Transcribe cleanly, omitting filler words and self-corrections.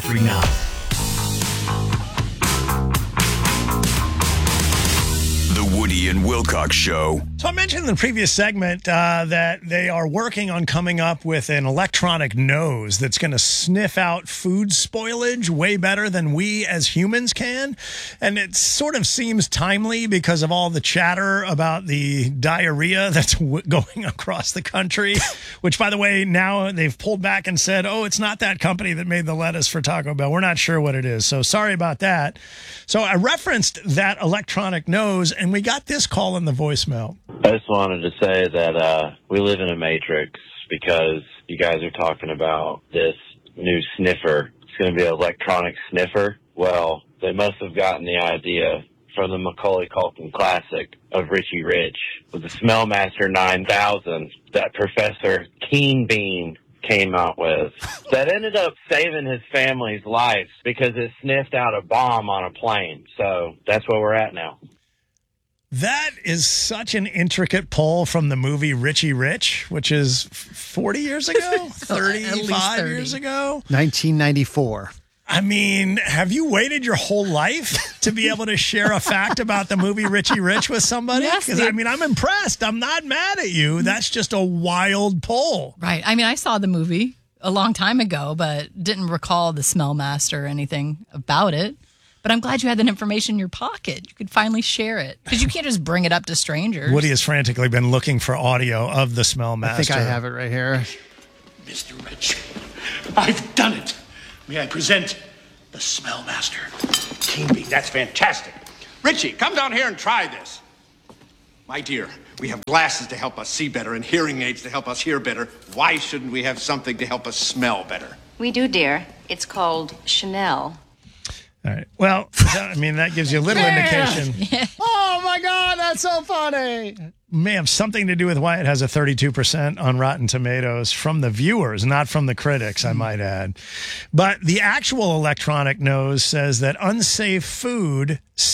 1043 now. The Woody and Wilcox Show. So I mentioned in the previous segment that they are working on coming up with an electronic nose that's going to sniff out food spoilage way better than we as humans can. And it sort of seems timely because of all the chatter about the diarrhea that's going across the country, which, by the way, now they've pulled back and said, oh, it's not that company that made the lettuce for Taco Bell. We're not sure what it is. So sorry about that. So I referenced that electronic nose, and we got this call in the voicemail. I just wanted to say that we live in a matrix because you guys are talking about this new sniffer. It's going to be an electronic sniffer. Well, they must have gotten the idea from the Macaulay Culkin classic of Richie Rich with the Smellmaster 9000 that Professor Keen Bean came out with that ended up saving his family's life because it sniffed out a bomb on a plane. So that's where we're at now. That is such an intricate pull from the movie Richie Rich, which is 40 years ago, 35 years ago. 1994. I mean, have you waited your whole life to be able to share a fact about the movie Richie Rich with somebody? Yes, Because, I mean, I'm impressed. I'm not mad at you. That's just a wild pull. Right. I mean, I saw the movie a long time ago, but didn't recall the Smell Master or anything about it. But I'm glad you had that information in your pocket. You could finally share it. Because you can't just bring it up to strangers. Woody has frantically been looking for audio of the Smell Master. I think I have it right here. Mr. Rich, I've done it. May I present the Smell Master? Keen Bean, that's fantastic. Richie, come down here and try this. My dear, we have glasses to help us see better and hearing aids to help us hear better. Why shouldn't we have something to help us smell better? We do, dear. It's called Chanel. All right. Well, I mean, that gives you a little indication. Oh, my God, that's so funny. May have something to do with why it has a 32% on Rotten Tomatoes from the viewers, not from the critics, I might add. But the actual electronic nose says that unsafe food